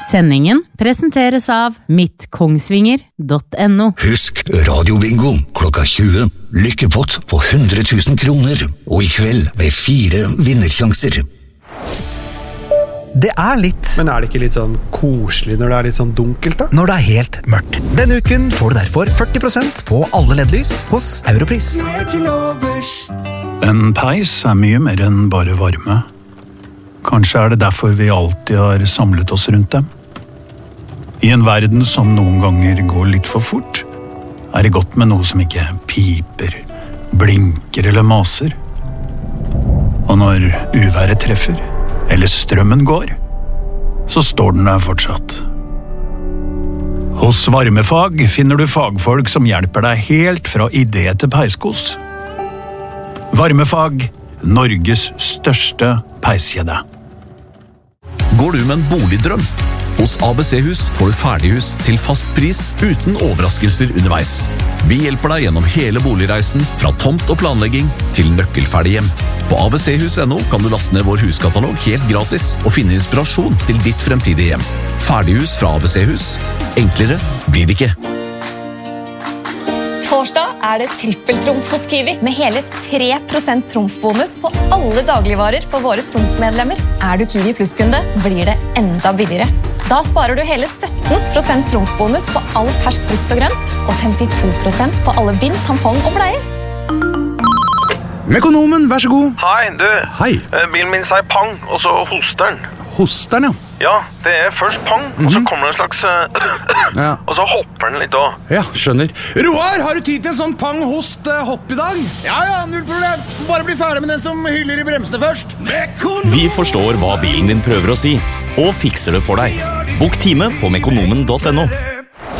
Sendingen presenteres av mittkongsvinger.no. Husk radiobingo klokka 20. Lykkepott på 100 000 kroner. Og i kveld med 4 vinnersjanser. Det litt. Men det ikke litt sånn koselig når det litt sånn dunkelt da? Når det helt mørkt. Denne uken får du derfor 40% på alle LED-lys hos Europris. En peis mye mer enn bare varme. Kanskje det derfor vi alltid har samlet oss rundt dem. I en verden som noen ganger går litt for fort, det godt med noe som ikke piper, blinker eller maser. Og når uværet treffer, eller strømmen går, så står den der fortsatt. Hos Varmefag finner du fagfolk som hjelper deg helt fra idé til peiskos. Varmefag, Norges største peiskjede. Går du med en boligdrøm? Hos ABC-hus får du ferdighus til fast pris uten overraskelser underveis. Vi hjelper deg gjennom hele boligreisen, fra tomt og planlegging til nøkkelferdig hjem. På abchus.no kan du laste ned vår huskatalog helt gratis og finne inspirasjon til ditt fremtidige hjem. Ferdighus fra ABC-hus. Enklere blir det ikke. Torsdag det trippeltrumf hos Kiwi, med hele 3% trumfbonus på alle dagligvarer for våre trumfmedlemmer. Du Kiwi Plus-kunde, blir det enda billigere. Da sparer du hele 17% trumfbonus på all fersk frukt og grønt, og 52% på alle bind, tampong og bleier. Mekonomen, vær så god. Hei, du. Hei. Bilen min sier pang, og så hoster den. Hoster den, ja. Ja, det først pang, og så kommer det en slags... Ja. Og så hopper den litt også. Ja, skjønner. Roar, har du tid til en sånn pang-host-hopp i dag? Ja, null problem. Bare bli ferdig med den som hyller i bremsene først. Vi forstår hva bilen din prøver å si, og fikser det for deg. Bok time på mekonomen.no.